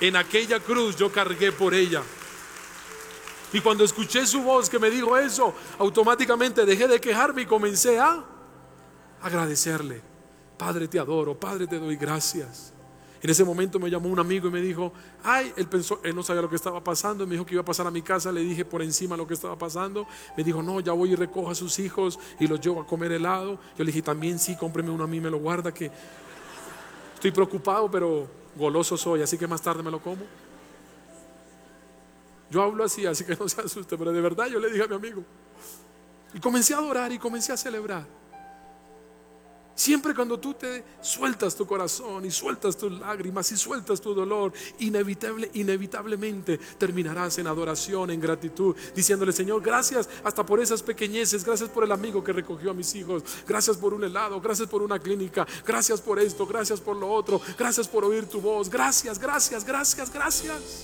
En aquella cruz yo cargué por ella. Y cuando escuché su voz que me dijo eso, automáticamente dejé de quejarme y comencé a agradecerle. Padre, te adoro. Padre, te doy gracias. En ese momento me llamó un amigo y me dijo, él no sabía lo que estaba pasando. Me dijo que iba a pasar a mi casa. Le dije por encima lo que estaba pasando. Me dijo, no, ya voy y recojo a sus hijos y los llevo a comer helado. Yo le dije, también sí, cómpreme uno a mí, me lo guarda, que estoy preocupado, pero goloso soy, así que más tarde me lo como. Yo hablo así que no se asuste, pero de verdad yo le dije a mi amigo. Y comencé a adorar y comencé a celebrar. Siempre cuando tú te sueltas tu corazón y sueltas tus lágrimas y sueltas tu dolor, inevitablemente terminarás en adoración, en gratitud, diciéndole, Señor, gracias hasta por esas pequeñeces, gracias por el amigo que recogió a mis hijos, gracias por un helado, gracias por una clínica, gracias por esto, gracias por lo otro, gracias por oír tu voz, gracias, gracias, gracias, gracias.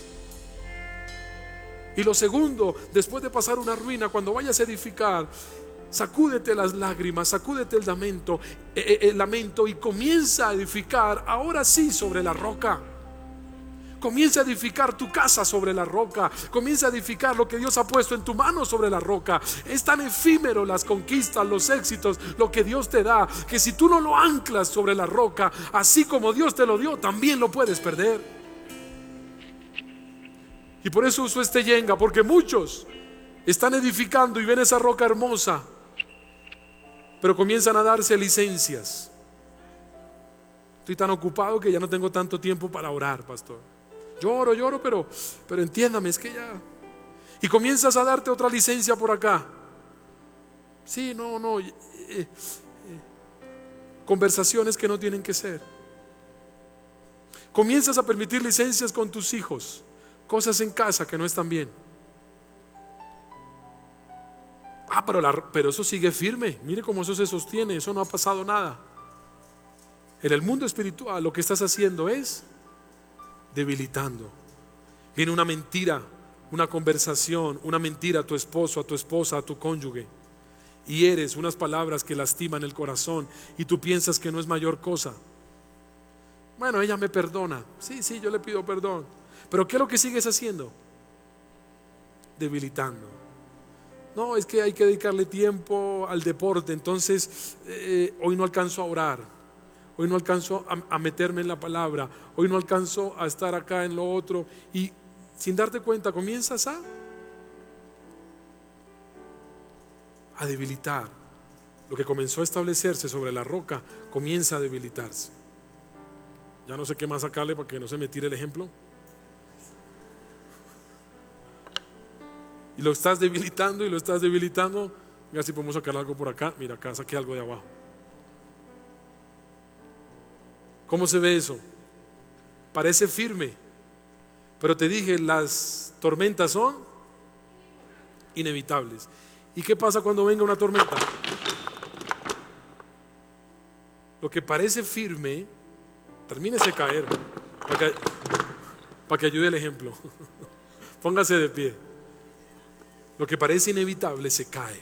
Y lo segundo, después de pasar una ruina, cuando vayas a edificar, sacúdete las lágrimas, sacúdete el lamento y comienza a edificar, ahora sí, sobre la roca. Comienza a edificar tu casa sobre la roca. Comienza a edificar lo que Dios ha puesto en tu mano sobre la roca. Es tan efímero las conquistas, los éxitos, lo que Dios te da, que si tú no lo anclas sobre la roca, así como Dios te lo dio, también lo puedes perder. Y por eso uso este yenga, porque muchos están edificando y ven esa roca hermosa, pero comienzan a darse licencias. Estoy tan ocupado que ya no tengo tanto tiempo para orar, pastor. Lloro, pero entiéndame, es que ya. Y comienzas a darte otra licencia por acá. Sí, no. Conversaciones que no tienen que ser. Comienzas a permitir licencias con tus hijos, cosas en casa que no están bien. Pero eso sigue firme. Mire cómo eso se sostiene. Eso no ha pasado nada. En el mundo espiritual lo que estás haciendo es debilitando. Viene una mentira, una conversación, una mentira a tu esposo, a tu esposa, a tu cónyuge, y eres unas palabras que lastiman el corazón y tú piensas que no es mayor cosa. Bueno, ella me perdona. Sí, yo le pido perdón. Pero ¿qué es lo que sigues haciendo? Debilitando. No, es que hay que dedicarle tiempo al deporte, entonces hoy no alcanzo a orar, hoy no alcanzo a meterme en la palabra, hoy no alcanzo a estar acá en lo otro, y sin darte cuenta comienzas a debilitar. Lo que comenzó a establecerse sobre la roca comienza a debilitarse. Ya no sé qué más sacarle para que no se me tire el ejemplo. Y lo estás debilitando y lo estás debilitando. Mira si podemos sacar algo por acá. Mira, acá saqué algo de abajo. ¿Cómo se ve eso? Parece firme, pero te dije, las tormentas son inevitables. ¿Y qué pasa cuando venga una tormenta? Lo que parece firme, termínese de caer, para que ayude el ejemplo. Póngase de pie. Lo que parece inevitable se cae.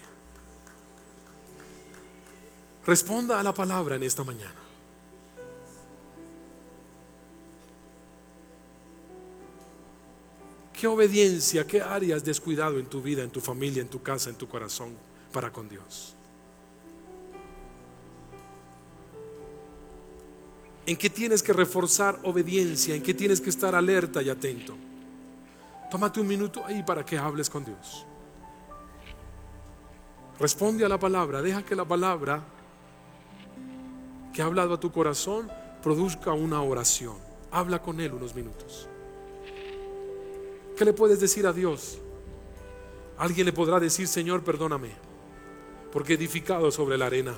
Responda a la palabra en esta mañana. ¿Qué obediencia, qué áreas descuidado en tu vida, en tu familia, en tu casa, en tu corazón para con Dios? ¿En qué tienes que reforzar obediencia? ¿En qué tienes que estar alerta y atento? Tómate un minuto ahí para que hables con Dios. Responde a la palabra, deja que la palabra que ha hablado a tu corazón produzca una oración. Habla con Él unos minutos. ¿Qué le puedes decir a Dios? Alguien le podrá decir, Señor, perdóname, porque he edificado sobre la arena.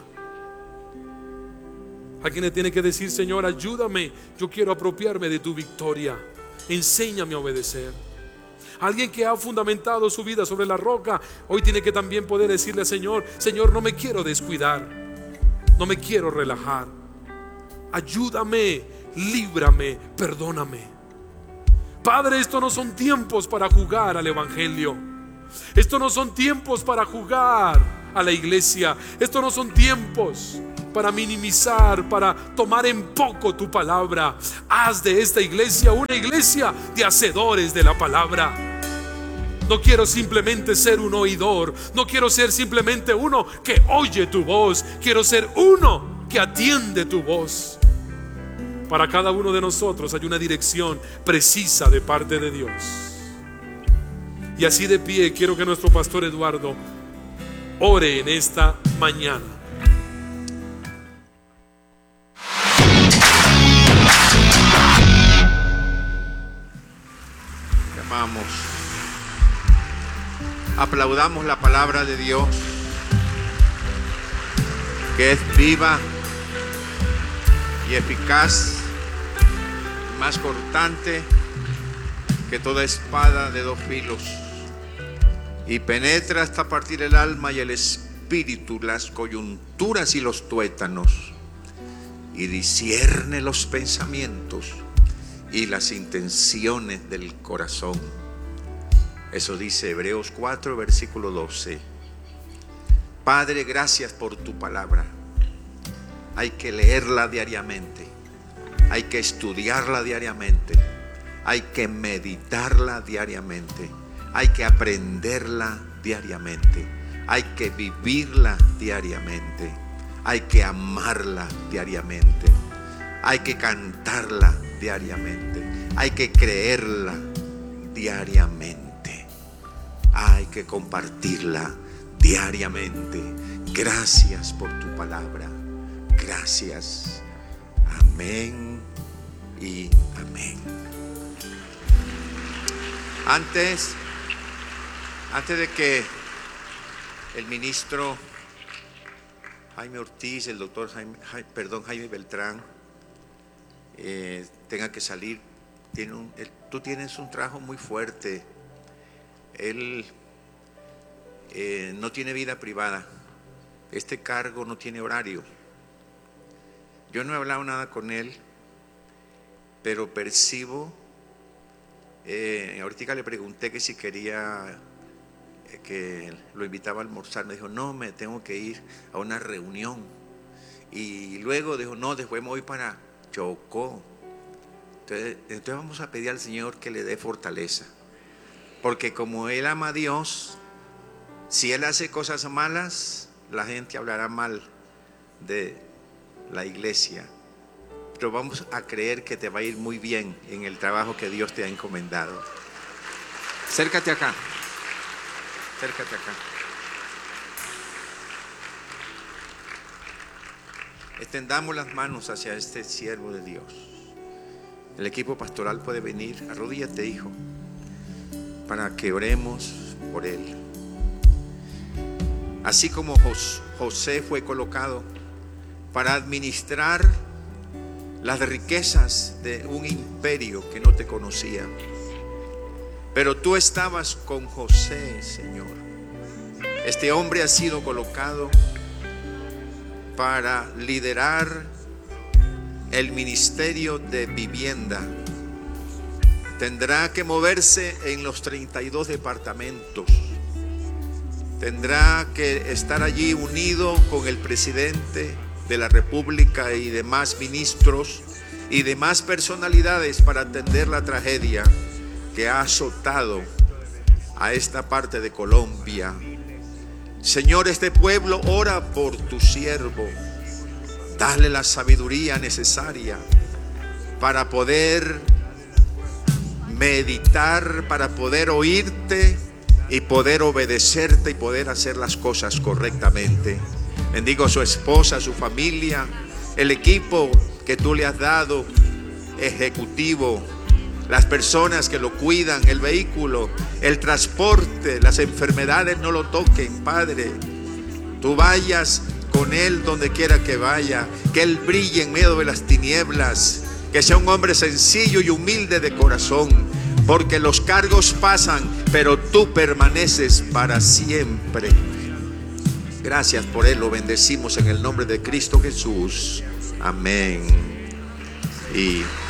Alguien le tiene que decir, Señor, ayúdame, yo quiero apropiarme de tu victoria, enséñame a obedecer. Alguien que ha fundamentado su vida sobre la roca, hoy tiene que también poder decirle al Señor, Señor, no me quiero descuidar, no me quiero relajar, ayúdame, líbrame, perdóname. Padre, esto no son tiempos para jugar al evangelio. Esto no son tiempos para jugar a la iglesia. Esto no son tiempos para minimizar, para tomar en poco tu palabra. Haz de esta iglesia una iglesia de hacedores de la palabra. No quiero simplemente ser un oidor, no quiero ser simplemente uno que oye tu voz, quiero ser uno que atiende tu voz. Para cada uno de nosotros hay una dirección precisa de parte de Dios. Y así de pie quiero que nuestro pastor Eduardo ore en esta mañana. Llamamos. Aplaudamos la palabra de Dios, que es viva y eficaz, más cortante que toda espada de dos filos, y penetra hasta partir el alma y el espíritu, las coyunturas y los tuétanos, y discierne los pensamientos y las intenciones del corazón. Eso dice Hebreos 4, versículo 12. Padre, gracias por tu palabra. Hay que leerla diariamente, hay que estudiarla diariamente, hay que meditarla diariamente, hay que aprenderla diariamente, hay que vivirla diariamente, hay que amarla diariamente, hay que cantarla diariamente, hay que creerla diariamente, hay que compartirla diariamente. Gracias por tu palabra. Gracias. Amén y amén. Antes de que el ministro Jaime Ortiz, el doctor Jaime Beltrán tenga que salir, tú tienes un trabajo muy fuerte. Él no tiene vida privada. Este cargo no tiene horario. Yo no he hablado nada con él, pero percibo, ahorita le pregunté que si quería que lo invitaba a almorzar. Me dijo, no, me tengo que ir a una reunión. Y luego dijo, no, después me voy para Chocó. Entonces vamos a pedir al Señor que le dé fortaleza, porque como él ama a Dios, si él hace cosas malas, la gente hablará mal de la iglesia, pero vamos a creer que te va a ir muy bien en el trabajo que Dios te ha encomendado. Acércate acá, acércate acá. Extendamos las manos hacia este siervo de Dios. El equipo pastoral puede venir. Arrodíllate, hijo, para que oremos por él. Así como José fue colocado para administrar las riquezas de un imperio que no te conocía, pero tú estabas con José, Señor. Este hombre ha sido colocado para liderar el ministerio de vivienda. Tendrá que moverse en los 32 departamentos. Tendrá que estar allí unido con el presidente de la República y demás ministros y demás personalidades para atender la tragedia que ha azotado a esta parte de Colombia. Señor, este pueblo ora por tu siervo. Dale la sabiduría necesaria para poder meditar, para poder oírte y poder obedecerte y poder hacer las cosas correctamente. Bendigo a su esposa, a su familia, el equipo que tú le has dado, ejecutivo, las personas que lo cuidan, el vehículo, el transporte, las enfermedades no lo toquen, Padre. Tú vayas con él donde quiera que vaya, que él brille en medio de las tinieblas, que sea un hombre sencillo y humilde de corazón, porque los cargos pasan, pero tú permaneces para siempre. Gracias por él, lo bendecimos en el nombre de Cristo Jesús. Amén. Y